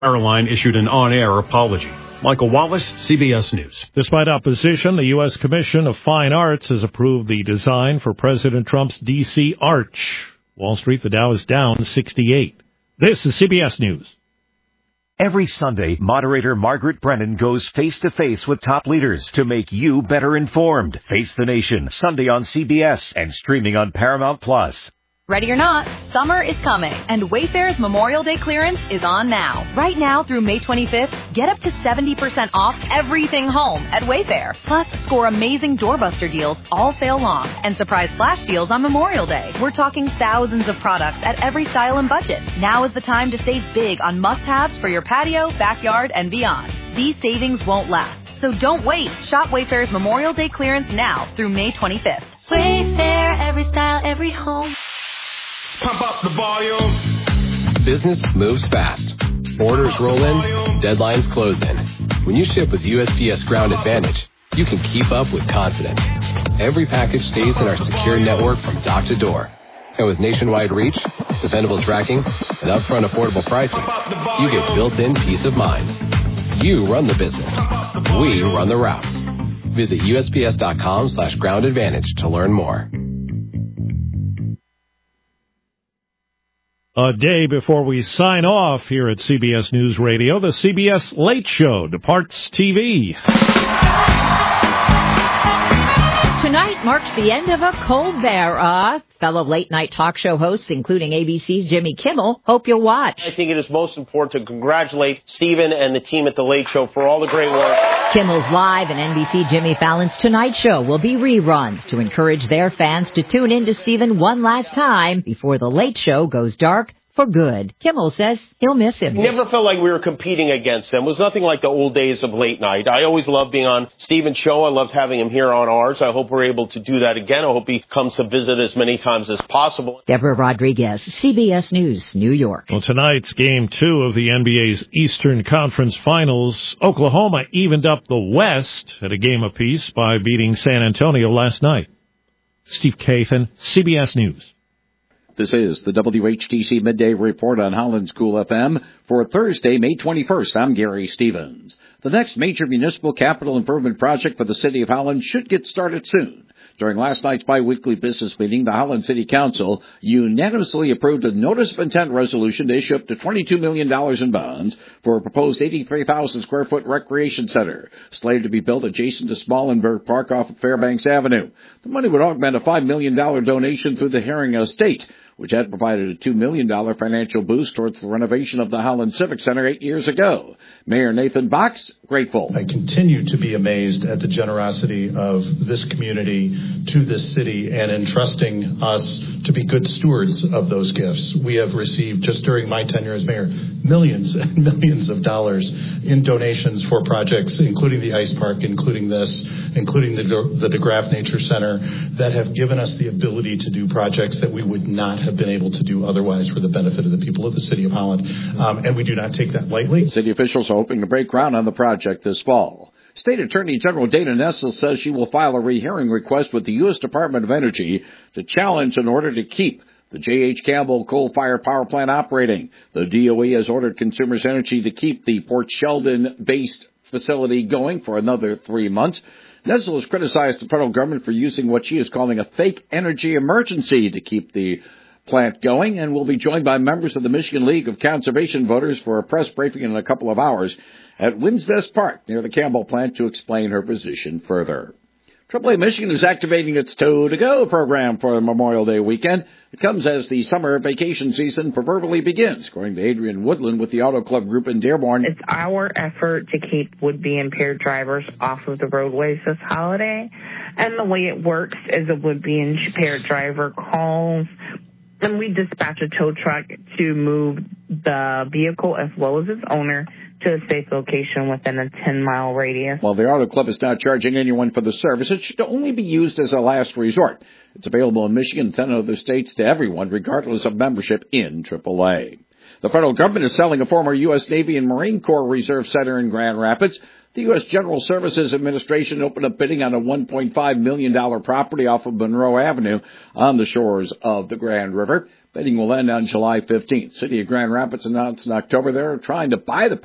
Airline issued an on-air apology. Michael Wallace, CBS News. Despite opposition, the U.S. Commission of Fine Arts has approved the design for President Trump's D.C. Arch. Wall Street, the Dow is down 68. This is CBS News. Every Sunday, moderator Margaret Brennan goes face-to-face with top leaders to make you better informed. Face the Nation, Sunday on CBS and streaming on Paramount+. Ready or not, summer is coming, and Wayfair's Memorial Day clearance is on now. Right now through May 25th, get up to 70% off everything home at Wayfair. Plus, score amazing doorbuster deals all sale long and surprise flash deals on Memorial Day. We're talking thousands of products at every style and budget. Now is the time to save big on must-haves for your patio, backyard, and beyond. These savings won't last, so don't wait. Shop Wayfair's Memorial Day clearance now through May 25th. Wayfair, every style, every home. Pump up the volume. Business moves fast. Orders roll in, deadlines close in. When you ship with USPS Ground Advantage, you can keep up with confidence. Every package stays in our secure network from dock to door. And with nationwide reach, dependable tracking, and upfront affordable pricing, you get built-in peace of mind. You run the business. We run the routes. Visit USPS.com/Ground Advantage to learn more. A day before we sign off here at CBS News Radio, the CBS Late Show departs TV. Tonight marks the end of a Colbert era. Fellow late-night talk show hosts, including ABC's Jimmy Kimmel, hope you'll watch. I think it is most important to congratulate Stephen and the team at The Late Show for all the great work. Kimmel's Live and NBC Jimmy Fallon's Tonight Show will be reruns to encourage their fans to tune in to Stephen one last time before The Late Show goes dark for good. Kimmel says he'll miss him. Never felt like we were competing against them. It was nothing like the old days of late night. I always loved being on Stephen's show. I loved having him here on ours. I hope we're able to do that again. I hope he comes to visit as many times as possible. Deborah Rodriguez, CBS News, New York. Well, tonight's Game 2 of the NBA's Eastern Conference Finals. Oklahoma evened up the West at a game apiece by beating San Antonio last night. Steve Kathan, CBS News. This is the WHTC Midday Report on Holland School FM for Thursday, May 21st. I'm Gary Stevens. The next major municipal capital improvement project for the City of Holland should get started soon. During last night's biweekly business meeting, the Holland City Council unanimously approved a notice of intent resolution to issue up to $22 million in bonds for a proposed 83,000 square foot recreation center, slated to be built adjacent to Smallenberg Park off of Fairbanks Avenue. The money would augment a $5 million donation through the Herring Estate, which had provided a $2 million financial boost towards the renovation of the Holland Civic Center 8 years ago. Mayor Nathan Box, grateful. I continue to be amazed at the generosity of this community to this city and entrusting us to be good stewards of those gifts. We have received, just during my tenure as mayor, millions and millions of dollars in donations for projects, including the Ice Park, including this, including the DeGraff Nature Center, that have given us the ability to do projects that we would not have been able to do otherwise for the benefit of the people of the City of Holland. And we do not take that lightly. City officials are hoping to break ground on the project this fall. State Attorney General Dana Nessel says she will file a rehearing request with the U.S. Department of Energy to challenge an order to keep the J.H. Campbell coal-fired power plant operating. The DOE has ordered Consumers Energy to keep the Port Sheldon-based facility going for another 3 months. Nessel has criticized the federal government for using what she is calling a fake energy emergency to keep the plant going, and will be joined by members of the Michigan League of Conservation Voters for a press briefing in a couple of hours at Winsness Park near the Campbell plant to explain her position further. AAA Michigan is activating its Tow to Go program for the Memorial Day weekend. It comes as the summer vacation season proverbially begins, according to Adrian Woodland with the Auto Club Group in Dearborn. It's our effort to keep would-be impaired drivers off of the roadways this holiday. And the way it works is a would-be impaired driver calls, and we dispatch a tow truck to move the vehicle as well as its owner to a safe location within a 10-mile radius. While the Auto Club is not charging anyone for the service, it should only be used as a last resort. It's available in Michigan and 10 other states to everyone, regardless of membership in AAA. The federal government is selling a former U.S. Navy and Marine Corps Reserve Center in Grand Rapids. The U.S. General Services Administration opened up bidding on a $1.5 million property off of Monroe Avenue on the shores of the Grand River. Bidding will end on July 15th. City of Grand Rapids announced in October they're trying to buy the